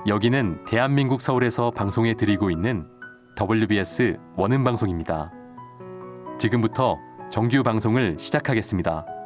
여기는 대한민국 서울에서 방송해 드리고 있는 WBS 원음방송입니다. 지금부터 정규 방송을 시작하겠습니다.